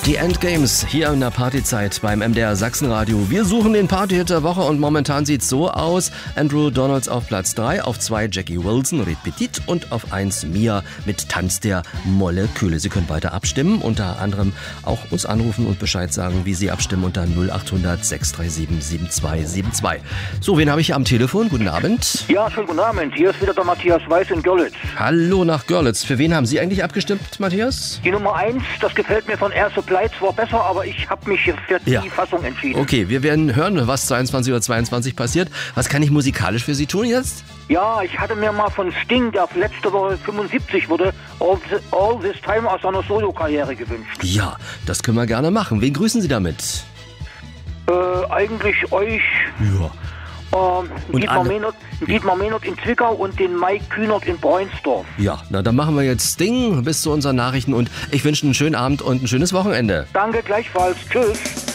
Die Endgames hier in der Partyzeit beim MDR Sachsenradio. Wir suchen den Partyhit der Woche und momentan sieht's so aus. Andrew Donalds auf Platz 3, auf 2 Jackie Wilson, Red Petit und auf 1 Mia mit Tanz der Moleküle. Sie können weiter abstimmen, unter anderem auch uns anrufen und Bescheid sagen, wie Sie abstimmen unter 0800 637 7272. So, wen habe ich hier am Telefon? Guten Abend. Ja, schönen guten Abend. Hier ist wieder der Matthias Weiß in Görlitz. Hallo nach Görlitz. Für wen haben Sie eigentlich abgestimmt, Matthias? Die Nummer 1, das gefällt mir von Air Supply zwar besser, aber ich habe mich für die Fassung entschieden. Okay, wir werden hören, was 22:22 Uhr passiert. Was kann ich musikalisch für Sie tun jetzt? Ja, ich hatte mir mal von Sting, der letzte Woche 75 wurde, All This Time aus seiner Solo-Karriere gewünscht. Ja, das können wir gerne machen. Wen grüßen Sie damit? Eigentlich euch. Ja. Dietmar Mehnert in Zwickau und den Mike Kühnert in Bräunsdorf. Ja, na dann machen wir jetzt Sting bis zu unseren Nachrichten und ich wünsche einen schönen Abend und ein schönes Wochenende. Danke, gleichfalls. Tschüss.